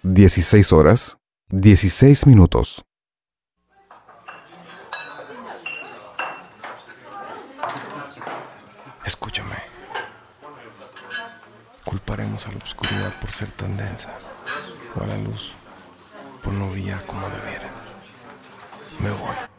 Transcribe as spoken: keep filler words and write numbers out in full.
dieciséis horas, dieciséis minutos. Escúchame. Culparemos a la oscuridad por ser tan densa, o a la luz por no brillar como debiera. Me voy.